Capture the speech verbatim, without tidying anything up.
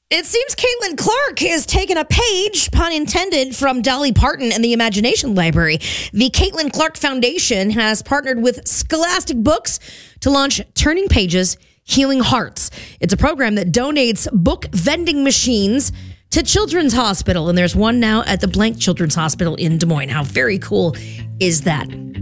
It seems Caitlin Clark is taking a page, pun intended, from Dolly Parton and the Imagination Library. The Caitlin Clark Foundation has partnered with Scholastic Books to launch Turning Pages, Healing Hearts. It's a program that donates book vending machines to Children's Hospital, and there's one now at the Blank Children's Hospital in Des Moines. How very cool is that?